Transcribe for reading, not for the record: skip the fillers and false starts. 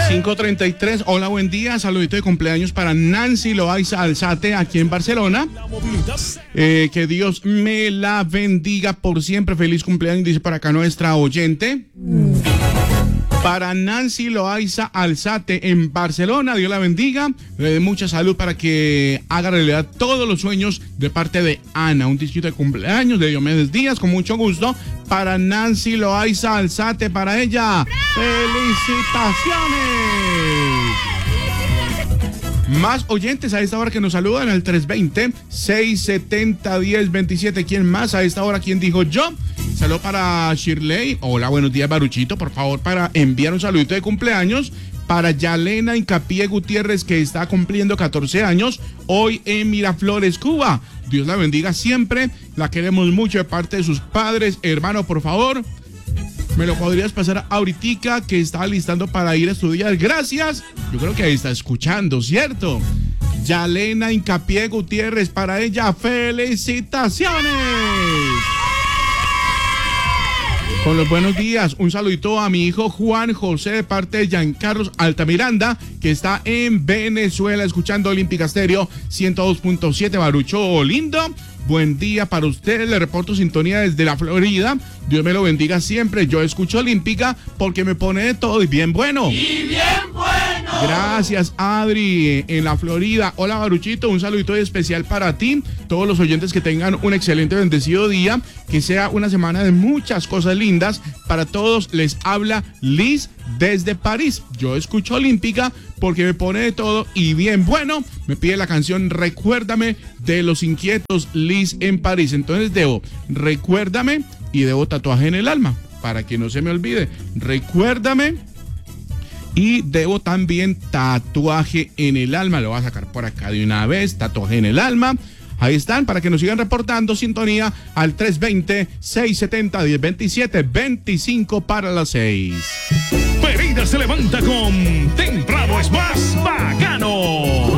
5:33, hola, buen día, saludito de cumpleaños para Nancy Loaiza Alzate aquí en Barcelona. Que Dios me la bendiga por siempre, feliz cumpleaños, dice por acá nuestra oyente. Para Nancy Loaiza Alzate en Barcelona, Dios la bendiga, le dé mucha salud para que haga realidad todos los sueños de parte de Ana. Un disquito de cumpleaños de Diomedes Díaz, con mucho gusto, para Nancy Loaiza Alzate, para ella. ¡Felicitaciones! Más oyentes a esta hora que nos saludan al 320-670-1027. ¿Quién más a esta hora? ¿Quién dijo yo? Saludo para Shirley. Hola, buenos días, Baruchito. Por favor, para enviar un saludito de cumpleaños para Yalena Hincapié Gutiérrez, que está cumpliendo 14 años hoy en Miraflores, Cuba. Dios la bendiga siempre. La queremos mucho de parte de sus padres. Hermano, por favor, ¿me lo podrías pasar ahorita que está listando para ir a estudiar? Gracias. Yo creo que ahí está escuchando, ¿cierto? Yalena Hincapié Gutiérrez, para ella, felicitaciones. Con los buenos días, un saludito a mi hijo Juan José de parte de Giancarlos Altamiranda, que está en Venezuela escuchando Olímpica Estéreo 102.7. Barucho lindo, buen día para usted, le reporto sintonía desde la Florida. Dios me lo bendiga siempre. Yo escucho Olímpica porque me pone de todo y bien bueno. ¡Y bien bueno! Gracias, Adri, en la Florida. Hola, Baruchito, un saludito especial para ti. Todos los oyentes que tengan un excelente, bendecido día. Que sea una semana de muchas cosas lindas. Para todos les habla Liz desde París. Yo escucho Olímpica porque me pone de todo y bien bueno. Me pide la canción Recuérdame de Los Inquietos, Liz en París. Entonces debo Recuérdame y debo Tatuaje en el Alma, para que no se me olvide. Recuérdame y debo también Tatuaje en el Alma. Lo voy a sacar por acá de una vez. Tatuaje en el Alma. Ahí están, para que nos sigan reportando sintonía al 320-670-1027, 25 para las 6. Pereira se levanta con Temprano es más bacano.